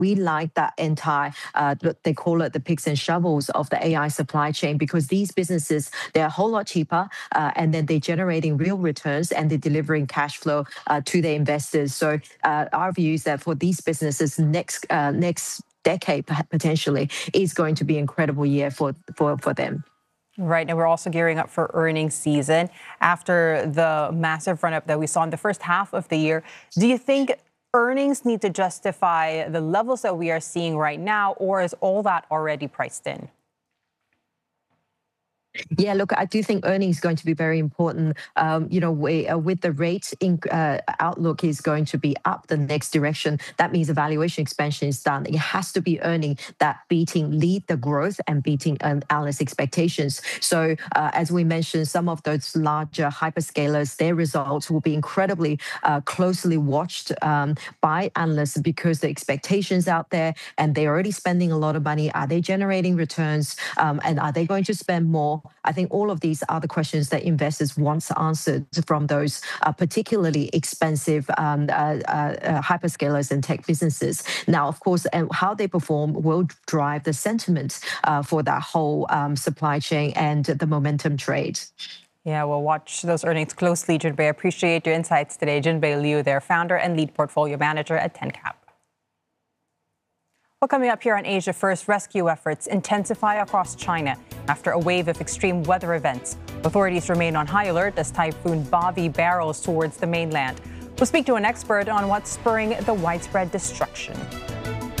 we like that entire, they call it the picks and shovels of the AI supply chain, because these businesses, they're a whole lot cheaper, and then they're generating real returns and they're delivering cash flow to their investors. So our view is that for these businesses, next decade potentially is going to be an incredible year for them. Right, and we're also gearing up for earnings season after the massive run-up that we saw in the first half of the year. Do you think earnings need to justify the levels that we are seeing right now, or is all that already priced in? Yeah, look, I do think earnings is going to be very important. With the rate outlook is going to be up the next direction. That means the valuation expansion is done. It has to be earning that lead the growth and beating analyst expectations. So as we mentioned, some of those larger hyperscalers, their results will be incredibly closely watched by analysts, because the expectations out there, and they're already spending a lot of money. Are they generating returns? And are they going to spend more? I think all of these are the questions that investors want answered from those particularly expensive hyperscalers and tech businesses. Now, of course, how they perform will drive the sentiment for that whole supply chain and the momentum trade. Yeah, we'll watch those earnings closely, Junbei. I appreciate your insights today. Junbei Liu, their founder and lead portfolio manager at TenCap. Well, coming up here on Asia First, rescue efforts intensify across China after a wave of extreme weather events. Authorities remain on high alert as Typhoon Bavi barrels towards the mainland. We'll speak to an expert on what's spurring the widespread destruction.